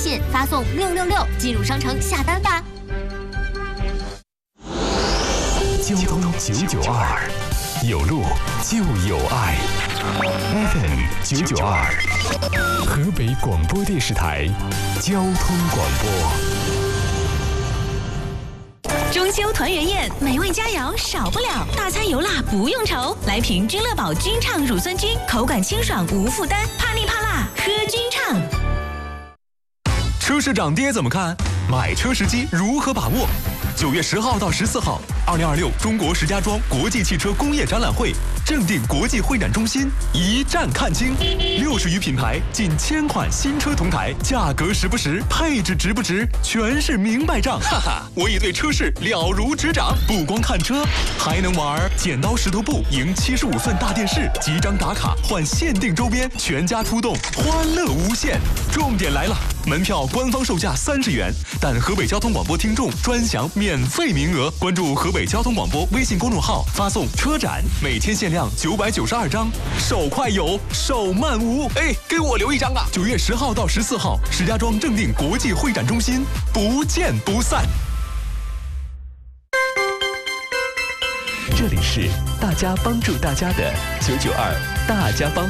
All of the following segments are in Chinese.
信发送666进入商城下单吧。 交通992，有路就有爱。FM 992，河北广播电视台交通广播。 中秋团圆宴，美味佳肴少不了，大餐油辣不用愁。来瓶君乐宝君畅乳酸菌，口感清爽无负担，怕腻怕辣喝君畅。 车市涨跌怎么看？买车时机如何把握？9月10号到14号，2026中国石家庄国际汽车工业展览会正定国际会展中心一站看清，60余品牌，近1000款新车同台，价格实不实，配置值不值，全是明白账。哈哈，我已对车市了如指掌，不光看车，还能玩剪刀石头布，赢75寸大电视，几张打卡换限定周边，全家出动，欢乐无限。重点来了，门票官方售价30元，但河北交通广播听众专享免费名额。关注河北交通广播微信公众号，发送车展，每天限量992张，手快有，手慢无。哎，给我留一张啊！9月10号到14号，石家庄正定国际会展中心，不见不散。这里是大家帮助大家的992大家帮。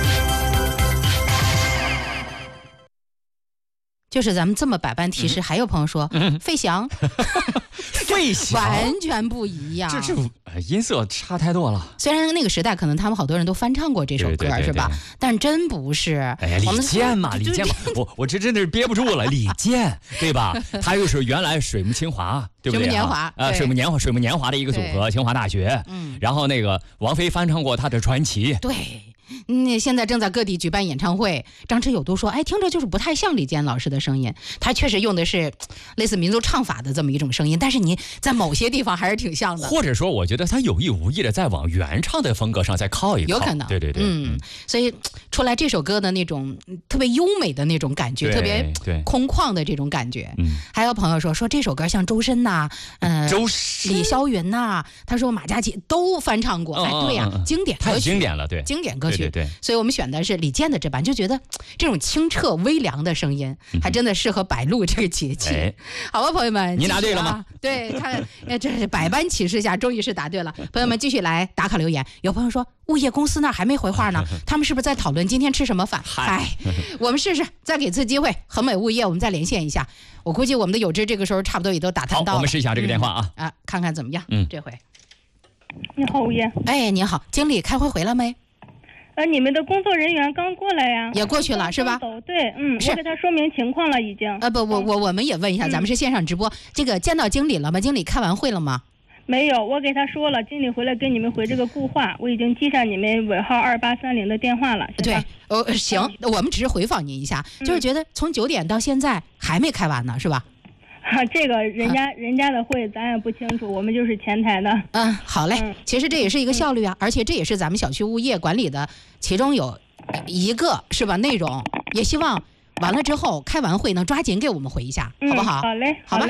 就是咱们这么百般提示，还有朋友说费翔， 费翔完全不一样， 这音色差太多了。 虽然那个时代可能他们好多人都翻唱过这首歌， 对是吧？但真不是。 哎呀，李健嘛，我这真的是憋不住了。李健，对吧？他又是原来水木清华，对不对？水木年华的一个组合，清华大学。然后那个王菲翻唱过他的传奇。 对。现在正在各地举办演唱会，张弛友都说，哎，听着就是不太像李健老师的声音。他确实用的是类似民族唱法的这么一种声音，但是你在某些地方还是挺像的。 或者说，我觉得他有意无意的在往原唱的风格上再靠一靠， 有可能。 对， 所以出来这首歌的那种特别优美的那种感觉，特别空旷的这种感觉。还有朋友说这首歌像周深呐，李霄云呐，他说马嘉祺都翻唱过。哎，对呀，经典歌曲， 太经典了，对， 经典歌曲。 对， 所以我们选的是李健的这版，就觉得这种清澈微凉的声音，还真的适合白露这个节气。好吧，朋友们， 你答对了吗？ 对，看，这是百般启示下，终于是答对了。朋友们继续来打卡留言。有朋友说，物业公司那儿还没回话呢，他们是不是在讨论今天吃什么饭？嗨，我们试试，再给次机会，恒美物业，我们再连线一下。我估计我们的有志这个时候差不多也都打探到了。 好，我们试一下这个电话啊， 看看怎么样。这回。 你好，物业。 哎，你好，经理开会回来没？ 你们的工作人员刚过来呀， 也过去了是吧？ 对，我给他说明情况了已经。 我们也问一下，咱们是线上直播，这个见到经理了吗？经理开完会了吗？ 没有，我给他说了，经理回来给你们回这个固话，我已经记上你们尾号2830的电话了。 对，行，我们只是回访您一下，就是觉得从9点到现在还没开完呢，是吧？ 这个人家的会咱也不清楚，我们就是前台的。 好嘞。其实这也是一个效率啊，而且这也是咱们小区物业管理的其中有一个是吧内容，也希望完了之后开完会能抓紧给我们回一下，好不好？ 好嘞， 好吧。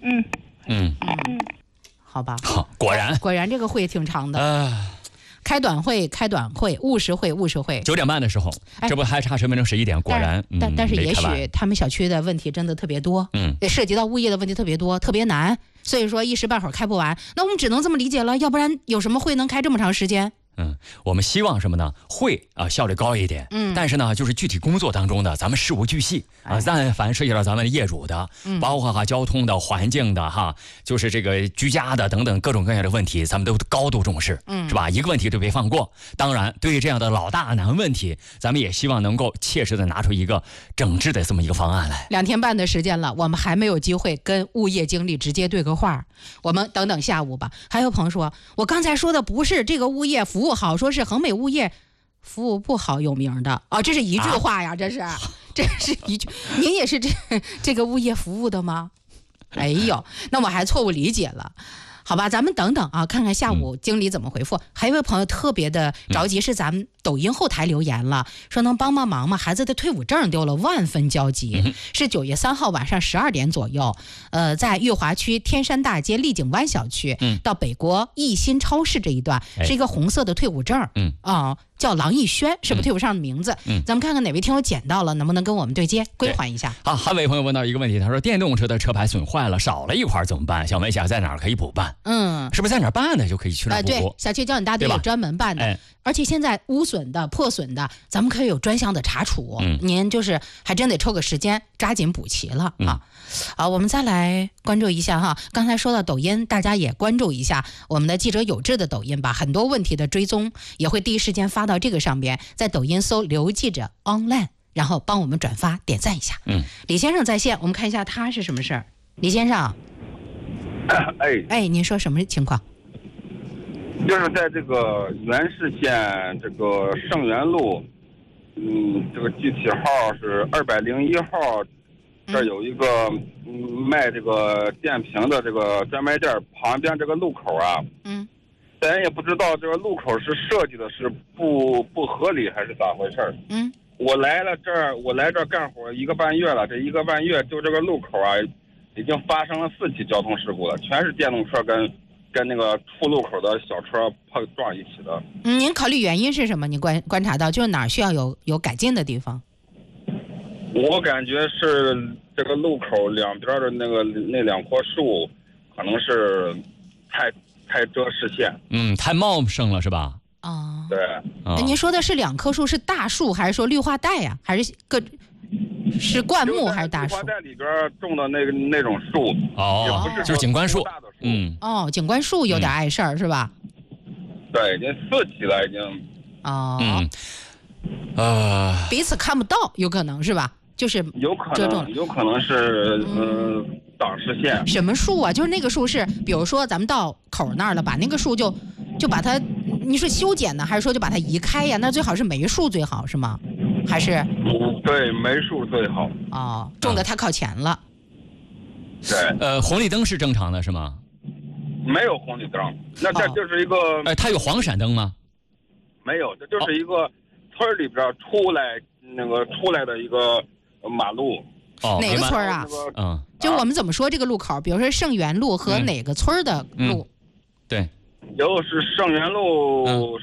好吧。 好，果然这个会挺长的。开短会，务实会。 9点半的时候，这不还差10分钟11点，果然。 但是也许他们小区的问题真的特别多，也涉及到物业的问题特别多，特别难，所以说一时半会儿开不完。那我们只能这么理解了，要不然有什么会能开这么长时间？ 我们希望什么呢？会效率高一点。但是呢，就是具体工作当中的，咱们事无巨细但凡涉及到咱们业主的，包括交通的、环境的就是这个居家的等等各种各样的问题，咱们都高度重视，是吧？一个问题都别放过。当然，对于这样的老大难问题，咱们也希望能够切实的拿出一个整治的这么一个方案来。 2天半的时间了，我们还没有机会跟物业经理直接对个话，我们等下午吧。还有朋友说，我刚才说的不是这个物业服务好，说是恒美物业服务不好有名的这是一句话呀，这是一句。您也是这个物业服务的吗？哎呦，那我还错误理解了。好吧，咱们等等看看下午经理怎么回复。还有一位朋友特别的着急，是咱们抖音后台留言了，说能帮忙吗？孩子的退伍证丢了，万分焦急。是9月3号晚上12点左右，在裕华区天山大街丽景湾小区到北国益新超市这一段，是一个红色的退伍证。 叫郎逸轩，是不是对不上名字？咱们看看哪位听友捡到了，能不能跟我们对接归还一下？ 好，还有位朋友问到一个问题，他说电动车的车牌损坏了，少了一块怎么办？想问一下在哪儿可以补办？是不是在哪儿办的就可以去哪儿补？ 对，小区交警大队有专门办的，而且现在污损的、破损的，咱们可以有专项的查处。您就是还真得抽个时间，抓紧补齐了啊！好，我们再来关注一下哈。刚才说到抖音，大家也关注一下我们的记者有志的抖音吧，很多问题的追踪也会第一时间发到这个上边，在抖音搜刘记者 online， 然后帮我们转发点赞一下。李先生在线，我们看一下他是什么事儿。李先生，您说什么情况？ 就是在这个原市县这个盛源路，这个具体号是201号。这儿有一个卖这个电瓶的这个专卖店，旁边这个路口啊，咱也不知道这个路口是设计的是不合理还是咋回事儿。我来这儿干活1个半月了，这1个半月就这个路口啊，已经发生了4起交通事故了，全是电动车跟那个出路口的小车碰撞一起的。 您考虑原因是什么？你观察到就是哪儿需要有改进的地方？ 我感觉是这个路口两边的那2棵树，可能是太遮视线， 太茂盛了是吧？ 对。 您说的是2棵树是大树，还是说绿化带呀？还是是灌木还是大树？ 绿化带里边种的那种树，也不是就是景观树。 景观树有点碍事儿是吧？ 对，已经4起了，已经。 彼此看不到，有可能是吧？就是有可能是挡视线。 什么树啊？就是那个树是，比如说咱们到口那儿了，把那个树就把它，你说修剪呢，还是说就把它移开呀？那最好是梅树最好是吗？还是？ 对，梅树最好。 种的太靠前了。 对。 红绿灯是正常的是吗？ 没有红绿灯，那这就是一个。 它有黄闪灯吗？ 没有，这就是一个村里边出来的一个马路。 哪个村啊？就我们怎么说这个路口？比如说盛源路和哪个村的路？ 对， 就是盛源路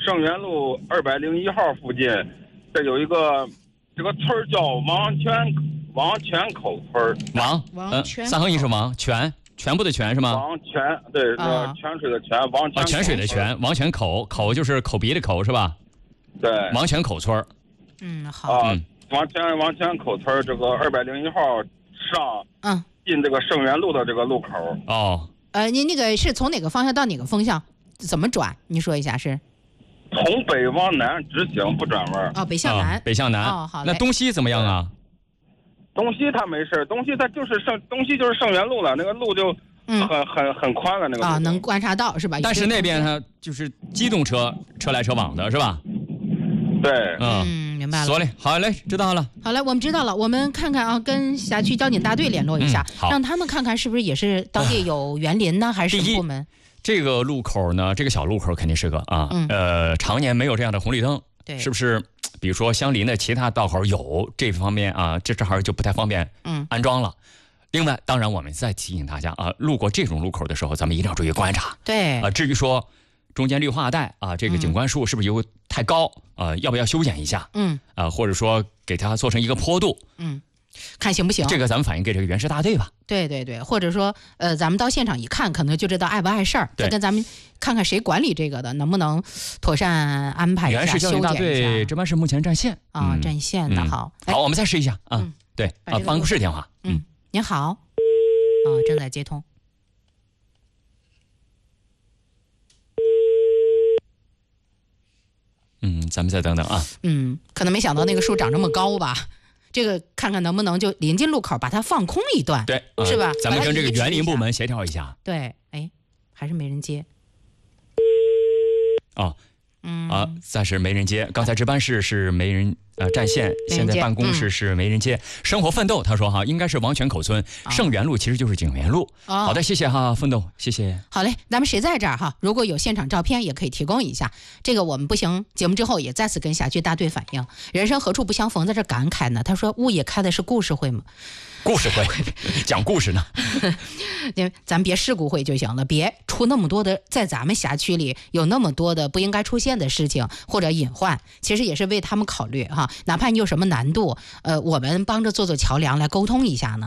201号附近，这有一个这个村叫王泉口村。 王泉 3横一竖王，全部的泉是吗？ 王泉，对，泉水的泉，王泉。 泉水的泉，王泉口就是口鼻的口是吧？ 对， 王泉口村。 好。 王泉口村这个201号上，进这个盛源路的这个路口。 您那个是从哪个方向到哪个方向？怎么转？你说一下是？ 从北往南直行不转弯。 北向南。 北向南。 好嘞。 那东西怎么样啊？ 东西它没事，东西就是盛源路了，那个路就很宽了，那个能观察到是吧？ 但是那边它就是机动车来车往的是吧？ 对。 明白了。 所以好嘞，知道了。 好嘞，我们知道了，我们看看啊，跟辖区交警大队联络一下，让他们看看是不是也是当地有园林呢，还是什么部门？ 这个路口呢，这个小路口肯定是个常年没有这样的红绿灯， 对， 是不是？比如说相邻的其他道口有这方面啊，这正好就不太方便安装了。另外，当然我们再提醒大家啊，路过这种路口的时候，咱们一定要注意观察。 对至于说中间绿化带啊，这个景观树是不是有太高要不要修剪一下？或者说给它做成一个坡度？ 看行不行？ 这个咱们反映给这个原市大队吧。 对，或者说咱们到现场一看，可能就知道碍不碍事儿。再跟咱们看看谁管理这个的，能不能妥善安排一下、 原市交警大队值班室目前占线占线的好。 好，我们再试一下对办公室电话。 您好，正在接通。 咱们再等等啊。 可能没想到那个树长这么高吧。这个看看能不能就临近路口把它放空一段， 对， 是吧？ 咱们跟这个园林部门协调一下。 对，还是没人接。 暂时没人接。刚才值班室是没人占线，现在办公室是没人接。生活奋斗，他说哈，应该是王泉口村盛元路，其实就是景元路。好的，谢谢哈，奋斗，谢谢。 好嘞，咱们谁在这儿哈？如果有现场照片，也可以提供一下。这个我们不行，节目之后也再次跟辖区大队反映。人生何处不相逢，在这感慨呢。他说物业开的是故事会吗？ 故事会讲故事呢， 咱别事故会就行了，别出那么多的，在咱们辖区里有那么多的不应该出现的事情或者隐患，其实也是为他们考虑哈。哪怕你有什么难度，我们帮着做桥梁来沟通一下呢。